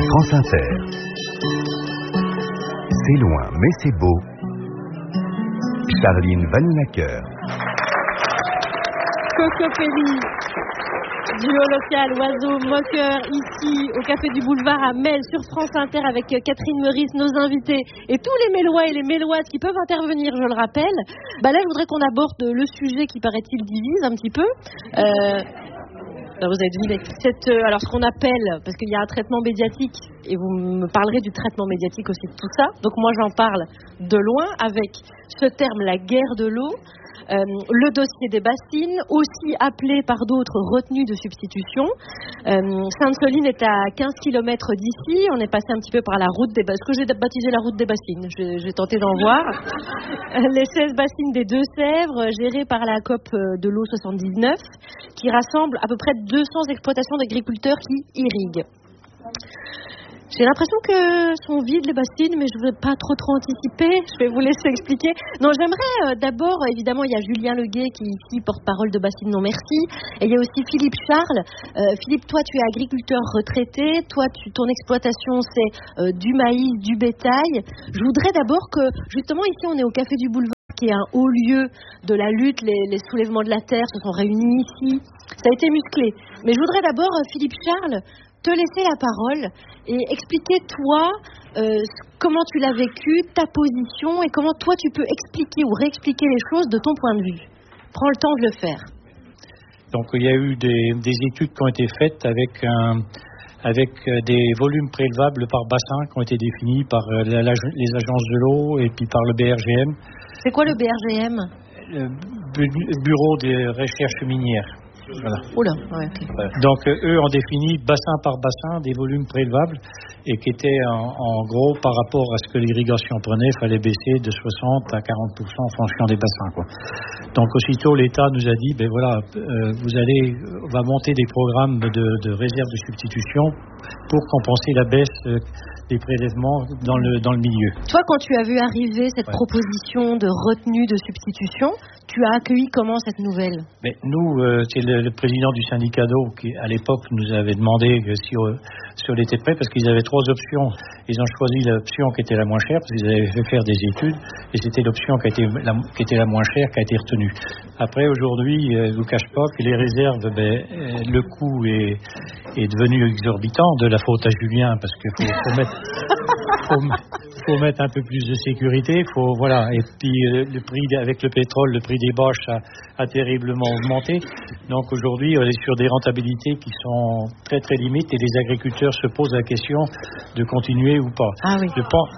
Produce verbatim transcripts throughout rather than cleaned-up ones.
France Inter. C'est loin, mais c'est beau. Charline Vanhoenacker. Cocopelli, duo local, oiseau, moqueur, ici au Café du Boulevard à Melle, sur France Inter, avec Catherine Meurice, nos invités, et tous les Mélois et les Méloises qui peuvent intervenir, je le rappelle. Bah là, je voudrais qu'on aborde le sujet qui, paraît-il, divise un petit peu. Euh, alors vous avez deviné. Cette, euh, alors, ce qu'on appelle, parce qu'il y a un traitement médiatique, et vous me parlerez du traitement médiatique aussi de tout ça, donc moi j'en parle de loin, avec ce terme, la guerre de l'eau. Euh, le dossier des bassines, aussi appelé par d'autres retenue de substitution. Euh, Sainte-Soline est à quinze kilomètres d'ici. On est passé un petit peu par la route des bassines. Ce que j'ai baptisé la route des bassines, j'ai, j'ai tenté d'en voir. Les seize bassines des Deux-Sèvres, gérées par la C O P de l'eau soixante-dix-neuf, qui rassemble à peu près deux cents exploitations d'agriculteurs qui irriguent. J'ai l'impression que sont vides les bassines, mais je ne veux pas trop trop anticiper. Je vais vous laisser expliquer. Non, j'aimerais euh, d'abord, évidemment, il y a Julien Leguet qui est ici, porte-parole de Bassines Non Merci. Et il y a aussi Philippe Charles. Euh, Philippe, toi, tu es agriculteur retraité. Toi, tu, ton exploitation, c'est euh, du maïs, du bétail. Je voudrais d'abord que, justement, ici, on est au Café du Boulevard, qui est un haut lieu de la lutte. Les, les soulèvements de la terre se sont réunis ici. Ça a été musclé. Mais je voudrais d'abord, Philippe Charles, te laisser la parole et expliquer toi euh, comment tu l'as vécu, ta position et comment toi tu peux expliquer ou réexpliquer les choses de ton point de vue. Prends le temps de le faire. Donc il y a eu des, des études qui ont été faites avec, un, avec des volumes prélevables par bassin qui ont été définis par la, la, les agences de l'eau et puis par le B R G M. C'est quoi le B R G M ? Le Bureau des recherches minières. Voilà. Oula, ouais, okay. Donc euh, eux ont défini bassin par bassin des volumes prélevables et qui étaient en, en gros par rapport à ce que l'irrigation prenait, il fallait baisser de soixante à quarante pour cent en fonction des bassins, quoi. Donc aussitôt l'État nous a dit ben voilà, euh, vous allez on va monter des programmes de, de réserve de substitution pour compenser la baisse euh, des prélèvements dans le dans le milieu. Toi, quand tu as vu arriver cette ouais. proposition de retenue de substitution, tu as accueilli comment cette nouvelle ? Mais nous, euh, c'est le, le président du syndicat d'eau qui, à l'époque, nous avait demandé si, euh, si on était prêt, parce qu'ils avaient trois options. Ils ont choisi l'option qui était la moins chère, parce qu'ils avaient fait faire des études, et c'était l'option qui, a été la, qui était la moins chère qui a été retenue. Après, aujourd'hui, euh, je ne vous cache pas que les réserves, ben, euh, le coût est, est devenu exorbitant, de la faute à Julien, parce qu'il faut, faut mettre... faut, faut mettre un peu plus de sécurité, faut voilà, et puis euh, le prix avec le pétrole, le prix des bâches a, a terriblement augmenté. Donc aujourd'hui, on est sur des rentabilités qui sont très très limites et les agriculteurs se posent la question de continuer ou pas. Ah oui. Je pense.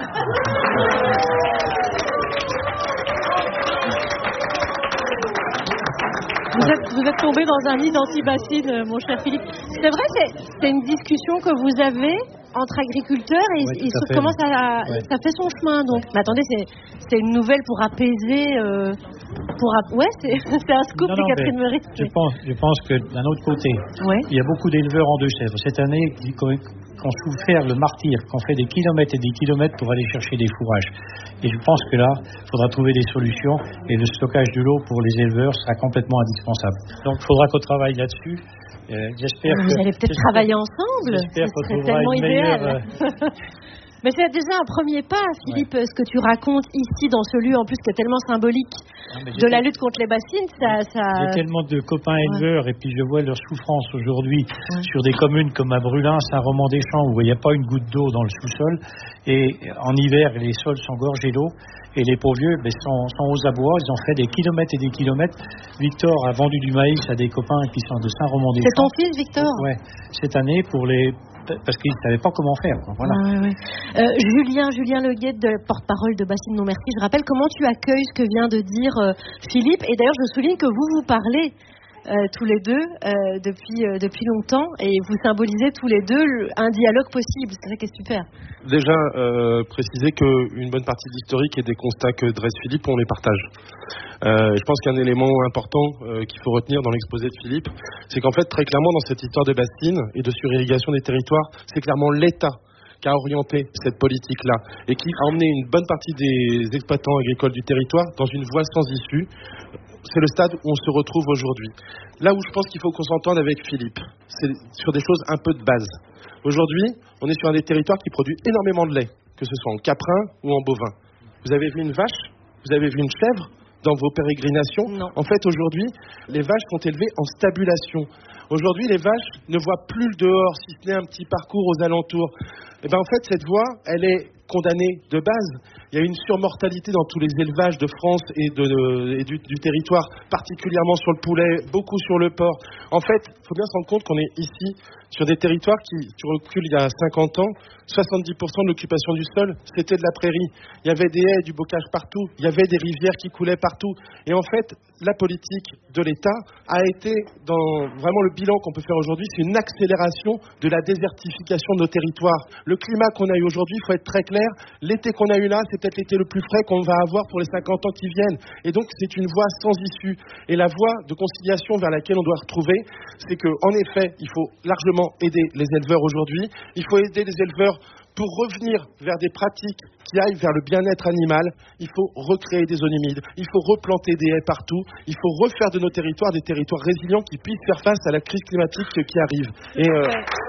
Vous êtes, vous êtes tombé dans un nid d'anti-bassines, mon cher Philippe. C'est vrai, c'est, c'est une discussion que vous avez entre agriculteurs et, ouais, et ça commence à, ouais. ça fait son chemin. Donc, mais attendez, c'est, c'est une nouvelle pour apaiser. Euh, pour ap- ouais, c'est, c'est un scoop de Catherine Meurice. Je pense, je pense que d'un autre côté, ouais. il y a beaucoup d'éleveurs en Deux-Sèvres. Cette année, qui ont souffert le martyre, qui ont fait des kilomètres et des kilomètres pour aller chercher des fourrages. Et je pense que là, il faudra trouver des solutions et le stockage de l'eau pour les éleveurs sera complètement indispensable. Donc, il faudra qu'on travaille là-dessus. Euh, j'espère Vous que, allez peut-être j'espère, travailler ensemble. J'espère ce serait tellement idéal. Meilleure, euh... Mais c'est déjà un premier pas, Philippe, ouais. ce que tu racontes ici dans ce lieu, en plus qui est tellement symbolique non, de la lutte contre les bassines. Ça, ça... J'ai tellement de copains éleveurs ouais. et puis je vois leur souffrance aujourd'hui ouais. sur des communes comme à Brulin, Saint-Roman-des-Champs, où il n'y a pas une goutte d'eau dans le sous-sol. Et en hiver, les sols sont gorgés d'eau. Et les pauvres vieux ben, sont, sont aux abois, ils ont fait des kilomètres et des kilomètres. Victor a vendu du maïs à des copains qui sont de Saint-Roman-des-Champs. C'est ton fils, Victor ? Oui, cette année, pour les... parce qu'ils ne savaient pas comment faire. Quoi. Voilà. Ouais, ouais. Euh, Julien, Julien Leguet, de porte-parole de Bassines Non Merci, je rappelle comment tu accueilles ce que vient de dire euh, Philippe. Et d'ailleurs, je souligne que vous vous parlez euh, tous les deux euh, depuis, euh, depuis longtemps et vous symbolisez tous les deux un dialogue possible. C'est ça qui est super. Déjà, euh, préciser qu'une bonne partie de l'historique et des constats que dresse Philippe, on les partage. Euh, je pense qu'un élément important euh, qu'il faut retenir dans l'exposé de Philippe, c'est qu'en fait, très clairement, dans cette histoire de bassines et de surirrigation des territoires, c'est clairement l'État qui a orienté cette politique-là et qui a emmené une bonne partie des exploitants agricoles du territoire dans une voie sans issue, c'est le stade où on se retrouve aujourd'hui. Là où je pense qu'il faut qu'on s'entende avec Philippe, c'est sur des choses un peu de base. Aujourd'hui, on est sur un des territoires qui produit énormément de lait, que ce soit en caprin ou en bovin. Vous avez vu une vache ? Vous avez vu une chèvre dans vos pérégrinations ? Non. En fait, aujourd'hui, les vaches sont élevées en stabulation. Aujourd'hui, les vaches ne voient plus le dehors, si ce n'est un petit parcours aux alentours. Et ben, en fait, cette voie, elle est condamnée de base. Il y a une surmortalité dans tous les élevages de France et, de, de, et du, du territoire, particulièrement sur le poulet, beaucoup sur le porc. En fait, il faut bien se rendre compte qu'on est ici sur des territoires qui, tu recules il y a cinquante ans, soixante-dix pour cent de l'occupation du sol, c'était de la prairie. Il y avait des haies, du bocage partout, il y avait des rivières qui coulaient partout. Et en fait, la politique de l'État a été, dans vraiment le bilan qu'on peut faire aujourd'hui, c'est une accélération de la désertification de nos territoires. Le climat qu'on a eu aujourd'hui, il faut être très clair, l'été qu'on a eu là, c'est peut-être l'été le plus frais qu'on va avoir pour les cinquante ans qui viennent. Et donc, c'est une voie sans issue. Et la voie de conciliation vers laquelle on doit retrouver, c'est qu'en effet, il faut largement aider les éleveurs aujourd'hui. Il faut aider les éleveurs pour revenir vers des pratiques qui aillent vers le bien-être animal. Il faut recréer des zones humides, il faut replanter des haies partout, il faut refaire de nos territoires des territoires résilients qui puissent faire face à la crise climatique qui arrive. Et euh...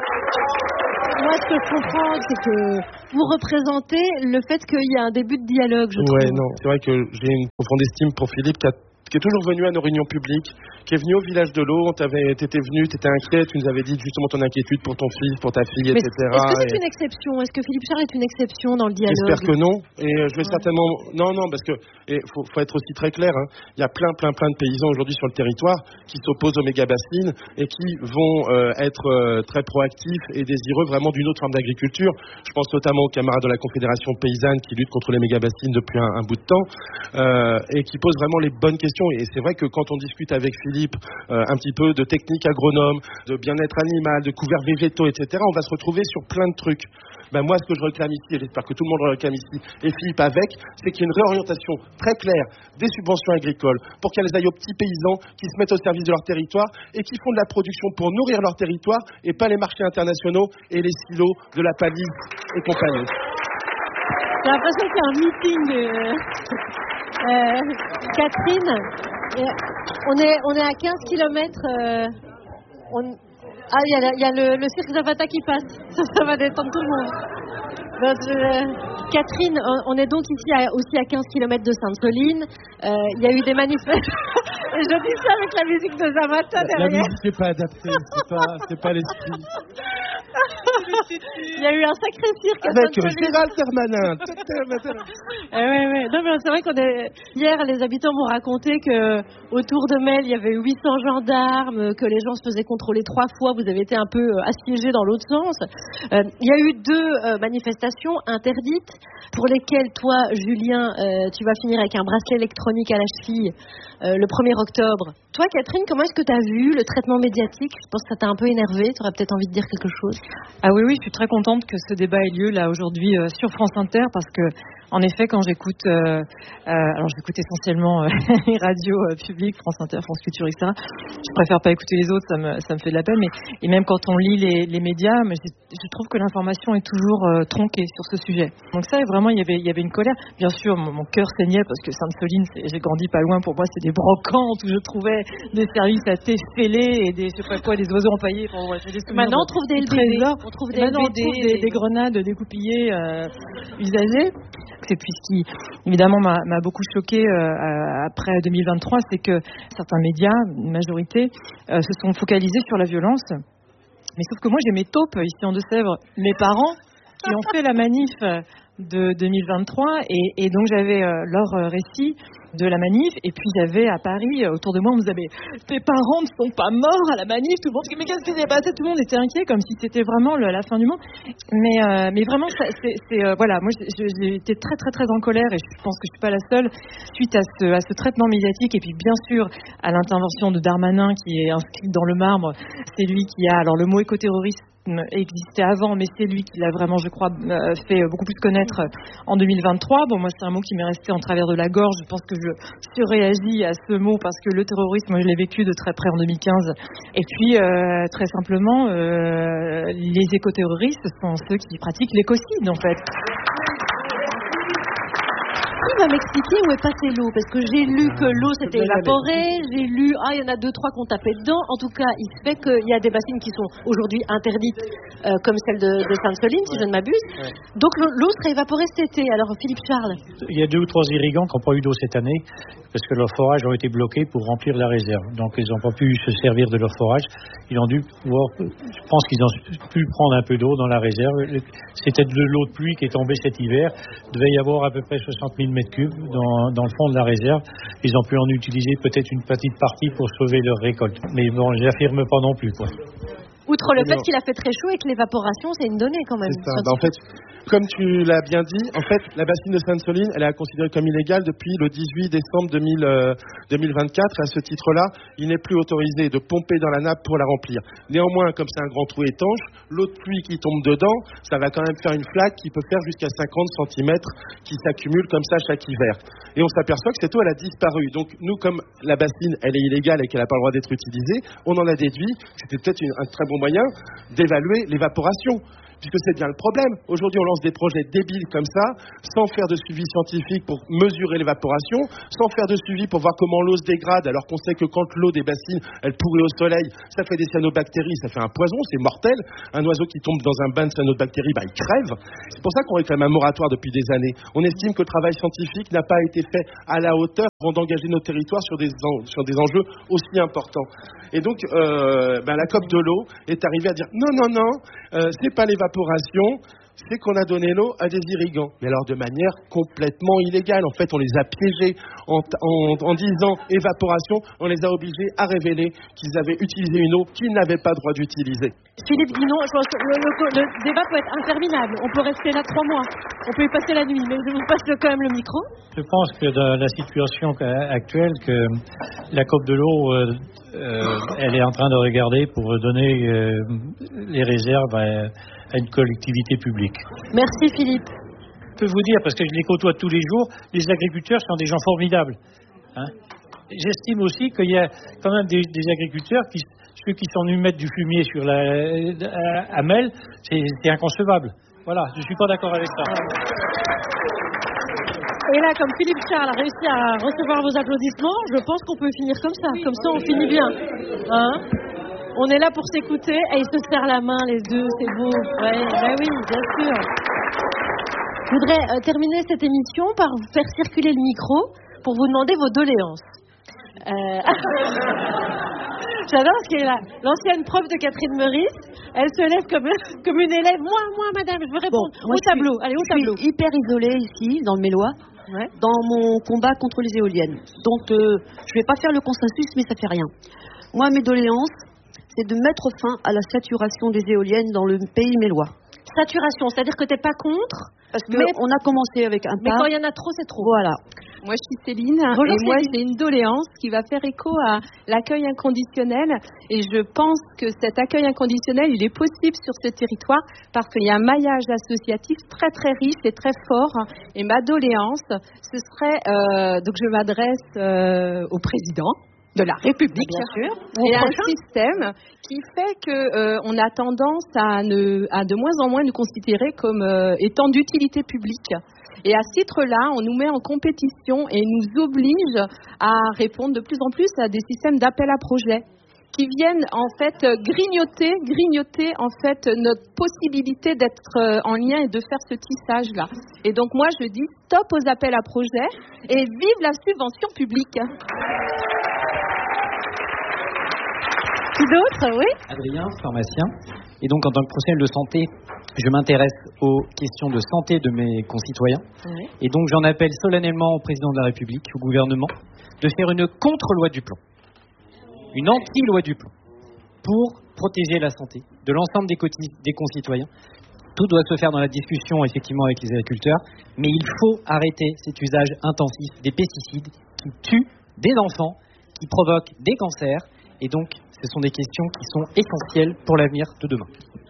Moi, ce que je comprends, c'est que vous représentez le fait qu'il y a un début de dialogue, je ouais, trouve. non, c'est vrai que j'ai une profonde estime pour Philippe qui a qui est toujours venu à nos réunions publiques, qui est venu au village de l'eau, tu étais venu, tu étais inquiet, tu nous avais dit justement ton inquiétude pour ton fils, pour ta fille, mais et cetera. Est-ce que c'est et... une exception ? Est-ce que Philippe Charles est une exception dans le dialogue ? J'espère que non, et je vais ouais. certainement... Non, non, parce que il faut, faut être aussi très clair, hein. Il y a plein, plein, plein de paysans aujourd'hui sur le territoire qui s'opposent aux méga-bassines et qui vont euh, être euh, très proactifs et désireux vraiment d'une autre forme d'agriculture. Je pense notamment aux camarades de la Confédération paysanne qui luttent contre les méga-bassines depuis un, un bout de temps euh, et qui posent vraiment les bonnes questions. Et c'est vrai que quand on discute avec Philippe euh, un petit peu de techniques agronomes, de bien-être animal, de couverts végétaux, et cetera, on va se retrouver sur plein de trucs. Ben moi, ce que je réclame ici, et j'espère que tout le monde le réclame ici, et Philippe avec, c'est qu'il y ait une réorientation très claire des subventions agricoles pour qu'elles aillent aux petits paysans qui se mettent au service de leur territoire et qui font de la production pour nourrir leur territoire et pas les marchés internationaux et les silos de la palisse et compagnie. J'ai l'impression qu'il y a un meeting. Euh, euh, Catherine, on est, on est à quinze kilomètres. Euh, on... Ah, il y a, y a le, le cirque Zapata qui passe. Ça, ça va détendre tout le monde. Donc, euh, Catherine, on est donc ici à, aussi à quinze kilomètres de Sainte-Soline. Il euh, y a eu des manifestations. Et je dis ça avec la musique de Zapata derrière. La musique n'est pas adaptée, c'est pas, c'est pas l'esprit. Il y a eu un sacré cirque avec Gérald Darmanin. eh ouais, ouais. Non, mais c'est vrai qu'on est... Hier, les habitants m'ont raconté que autour de Mel, il y avait huit cents gendarmes, que les gens se faisaient contrôler trois fois. Vous avez été un peu assiégés dans l'autre sens. Euh, il y a eu deux euh, manifestations interdites pour lesquelles toi, Julien, euh, tu vas finir avec un bracelet électronique à la cheville euh, le premier octobre. Toi, Catherine, comment est-ce que tu as vu le traitement médiatique ? Je pense que ça t'a un peu énervé. Tu aurais peut-être envie de dire quelque chose. Ah oui, oui, je suis très contente que ce débat ait lieu là aujourd'hui euh, sur France Inter parce que, en effet, quand j'écoute, euh, euh, alors j'écoute essentiellement euh, les radios euh, publiques, France Inter, France Culture, et cetera. Je préfère pas écouter les autres, ça me, ça me fait de la peine. Mais et même quand on lit les, les médias, mais je, je trouve que l'information est toujours euh, tronquée sur ce sujet. Donc ça, vraiment, il y avait, il y avait une colère. Bien sûr, mon, mon cœur saignait parce que Sainte-Soline, c'est, j'ai grandi pas loin. Pour moi, c'est des brocantes où je trouvais des services à thé fêlés et des, je sais pas quoi, des oiseaux empaillés. Enfin, ouais, maintenant, on trouve des L B D. On trouve des, maintenant, on trouve des, des, des grenades découpillées euh, usagées. C'est puis ce qui, évidemment, m'a, m'a beaucoup choqué euh, après deux mille vingt-trois, c'est que certains médias, une majorité, euh, se sont focalisés sur la violence. Mais sauf que moi, j'ai mes taupes ici en Deux-Sèvres, mes parents qui ont fait la manif de deux mille vingt-trois, et, et donc j'avais euh, leur récit de la manif, et puis j'avais à Paris, autour de moi, on me disait mais tes parents ne sont pas morts à la manif, tout le monde mais qu'est-ce qui s'est passé, tout le monde était inquiet comme si c'était vraiment le, la fin du monde, mais euh, mais vraiment ça, c'est, c'est euh, voilà, moi j'ai, j'ai été très très très en colère, et je pense que je suis pas la seule suite à ce à ce traitement médiatique, et puis bien sûr à l'intervention de Darmanin qui est inscrit dans le marbre. C'est lui qui a, alors le mot écoterrorisme existait avant, mais c'est lui qui l'a vraiment, je crois, fait beaucoup plus connaître en deux mille vingt-trois. Bon, moi, c'est un mot qui m'est resté en travers de la gorge. Je pense que je surréagis à ce mot parce que le terrorisme, moi, je l'ai vécu de très près en deux mille quinze. Et puis, euh, très simplement, euh, les écoterroristes sont ceux qui pratiquent l'écocide, en fait. qui va m'expliquer où est passée l'eau? Parce que j'ai lu que l'eau s'était évaporée, j'ai lu, ah, il y en a deux, trois qu'on tapait dedans. En tout cas, il se fait qu'il y a des bassines qui sont aujourd'hui interdites, euh, comme celle de, de Sainte-Soline, si ouais. je ne m'abuse. Ouais. Donc l'eau serait évaporée cet été. Alors, Philippe Charles. Il y a deux ou trois irrigants qui n'ont pas eu d'eau cette année, parce que leurs forages ont été bloqués pour remplir la réserve. Donc, ils n'ont pas pu se servir de leur forage. Ils ont dû pouvoir, je pense qu'ils ont pu prendre un peu d'eau dans la réserve. C'était de l'eau de pluie qui est tombée cet hiver. Il devait y avoir à peu près soixante mille mètres cubes dans, dans le fond de la réserve. Ils ont pu en utiliser peut-être une petite partie pour sauver leur récolte. Mais bon, je l'affirme pas non plus, quoi. Outre le fait qu'il a fait très chaud et que l'évaporation, c'est une donnée quand même. C'est ça. Bah, en fait, comme tu l'as bien dit, en fait, la bassine de Sainte-Soline, elle est considérée comme illégale depuis le dix-huit décembre deux mille vingt-quatre. À ce titre-là, il n'est plus autorisé de pomper dans la nappe pour la remplir. Néanmoins, comme c'est un grand trou étanche, l'eau de pluie qui tombe dedans, ça va quand même faire une flaque qui peut faire jusqu'à cinquante centimètres qui s'accumule comme ça chaque hiver. Et on s'aperçoit que cette eau, elle a disparu. Donc, nous, comme la bassine, elle est illégale et qu'elle n'a pas le droit d'être utilisée, on en a déduit que c'était peut-être une, un très bon moyen d'évaluer l'évaporation. Puisque c'est bien le problème. Aujourd'hui, on lance des projets débiles comme ça, sans faire de suivi scientifique pour mesurer l'évaporation, sans faire de suivi pour voir comment l'eau se dégrade, alors qu'on sait que quand l'eau des bassines, elle pourrit au soleil, ça fait des cyanobactéries, ça fait un poison, c'est mortel. Un oiseau qui tombe dans un bain de cyanobactéries, bah, il crève. C'est pour ça qu'on réclame un moratoire depuis des années. On estime que le travail scientifique n'a pas été fait à la hauteur avant d'engager nos territoires sur des, en, sur des enjeux aussi importants. Et donc, euh, bah, la COP de l'eau est arrivée à dire non, non, non, euh, c'est pas l'évaporation, c'est qu'on a donné l'eau à des irrigants. Mais alors de manière complètement illégale. En fait, on les a piégés en, en, en disant évaporation, on les a obligés à révéler qu'ils avaient utilisé une eau qu'ils n'avaient pas droit d'utiliser. Philippe Guinon, je pense que le, le, le débat peut être interminable. On peut rester là trois mois. On peut y passer la nuit. Mais je vous passe le, quand même le micro. Je pense que dans la situation actuelle, que la COP de l'eau, euh, euh, elle est en train de regarder pour donner euh, les réserves à, à une collectivité publique. Merci Philippe. Je peux vous dire, parce que je les côtoie tous les jours, les agriculteurs sont des gens formidables. Hein. J'estime aussi qu'il y a quand même des, des agriculteurs, qui, ceux qui sont venus mettre du fumier sur la à, à Mel, c'est, c'est inconcevable. Voilà, je ne suis pas d'accord avec ça. Et là, comme Philippe Charles a réussi à recevoir vos applaudissements, je pense qu'on peut finir comme ça. Comme ça, on finit bien. Hein? On est là pour s'écouter et ils se serrent la main, les deux, c'est beau. Ouais, ben oui, bien sûr. Je voudrais euh, terminer cette émission par vous faire circuler le micro pour vous demander vos doléances. Euh... J'adore ce qu'elle est là. L'ancienne prof de Catherine Meurice, elle se lève comme, comme une élève. Moi, moi, madame, je veux répondre. Bon, au tableau, suis, allez, au tableau. Je suis hyper isolée ici, dans le Mélois, ouais. dans mon combat contre les éoliennes. Donc, euh, je ne vais pas faire le consensus, mais ça fait rien. Moi, mes doléances, c'est de mettre fin à la saturation des éoliennes dans le pays mélois. Saturation, c'est-à-dire que tu n'es pas contre? Parce qu'on a commencé avec un Mais parc. Quand il y en a trop, c'est trop. Voilà. Moi, je suis Céline Bonjour, et moi, j'ai une doléance qui va faire écho à l'accueil inconditionnel. Et je pense que cet accueil inconditionnel, il est possible sur ce territoire parce qu'il y a un maillage associatif très, très riche et très fort. Et ma doléance, ce serait... Euh, donc, je m'adresse euh, au président de la République, bien sûr, et un système qui fait que euh, on a tendance à, ne, à de moins en moins nous considérer comme euh, étant d'utilité publique. Et à ce titre-là, on nous met en compétition et nous oblige à répondre de plus en plus à des systèmes d'appel à projets qui viennent en fait grignoter, grignoter en fait notre possibilité d'être en lien et de faire ce tissage-là. Et donc moi, je dis stop aux appels à projets et vive la subvention publique. Qui d'autre, oui? Adrien, pharmacien. Et donc, en tant que professionnel de santé, je m'intéresse aux questions de santé de mes concitoyens. Oui. Et donc, j'en appelle solennellement au président de la République, au gouvernement, de faire une contre-loi du plomb, une anti-loi du plomb, pour protéger la santé de l'ensemble des, coti- des concitoyens. Tout doit se faire dans la discussion, effectivement, avec les agriculteurs, mais il faut arrêter cet usage intensif des pesticides qui tuent des enfants, qui provoquent des cancers. Et donc, ce sont des questions qui sont essentielles pour l'avenir de demain.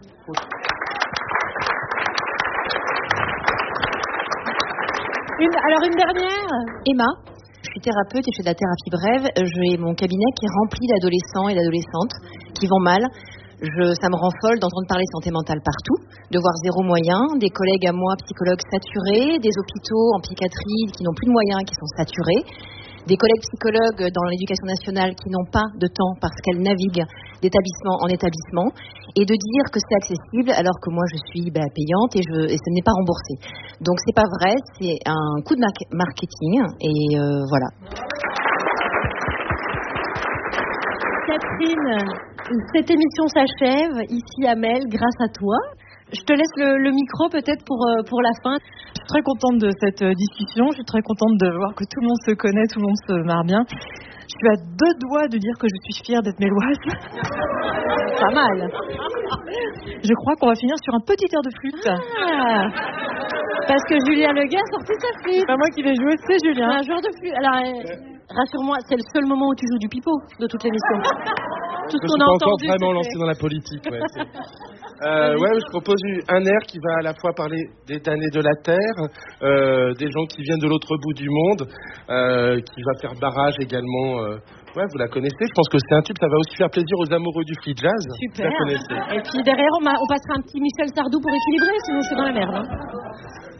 Une, alors, une dernière. Emma, je suis thérapeute et je fais de la thérapie brève. J'ai mon cabinet qui est rempli d'adolescents et d'adolescentes qui vont mal. Je, ça me rend folle d'entendre parler santé mentale partout, de voir zéro moyen, des collègues à moi, psychologues saturés, des hôpitaux en psychiatrie qui n'ont plus de moyens, qui sont saturés, des collègues psychologues dans l'éducation nationale qui n'ont pas de temps parce qu'elles naviguent d'établissement en établissement, et de dire que c'est accessible alors que moi je suis bah, payante et, je, et ce n'est pas remboursé. Donc c'est pas vrai, c'est un coup de mar- marketing et euh, voilà. Catherine, cette émission s'achève ici à Mel grâce à toi. Je te laisse le, le micro peut-être pour, euh, pour la fin. Je suis très contente de cette euh, discussion. Je suis très contente de voir que tout le monde se connaît, tout le monde se marre bien. Je suis à deux doigts de dire que je suis fière d'être méloise. Pas mal. Je crois qu'on va finir sur un petit air de flûte. Ah, parce que Julien Leguet a sorti sa flûte. C'est pas moi qui vais jouer, c'est Julien. C'est un joueur de flûte. Alors, euh, rassure-moi, c'est le seul moment où tu joues du pipeau de toute l'émission. Tout ce qu'on a entendu. Je ne suis pas encore vraiment lancé dans la politique. Ouais, euh, ouais, je propose un air qui va à la fois parler des damnés de la terre, euh, des gens qui viennent de l'autre bout du monde, euh, qui va faire barrage également. Euh, ouais, vous la connaissez. Je pense que c'est un tube. Ça va aussi faire plaisir aux amoureux du free jazz. Super. Vous la connaissez. Et puis derrière, on, on passera un petit Michel Sardou pour équilibrer, sinon c'est dans la merde. Hein.